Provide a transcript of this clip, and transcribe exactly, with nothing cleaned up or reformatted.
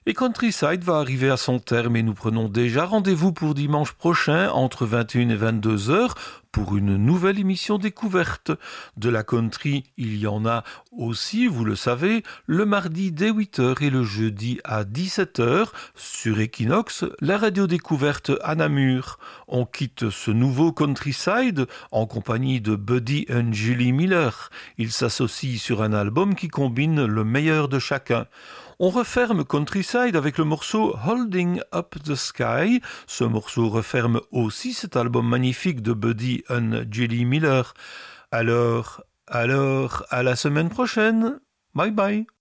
Et Countryside va arriver à son terme et nous prenons déjà rendez-vous pour dimanche prochain entre vingt et une et vingt-deux heures pour une nouvelle émission découverte. De la country, il y en a aussi, vous le savez, le mardi dès huit heures et le jeudi à dix-sept heures sur Equinox, la radio découverte à Namur. On quitte ce nouveau Countryside en compagnie de Buddy et Julie Miller. Ils s'associent sur un album qui combine le meilleur de chacun. On referme Countryside avec le morceau Holding Up the Sky. Ce morceau referme aussi cet album magnifique de Buddy and Julie Miller. Alors, alors, à la semaine prochaine. Bye bye.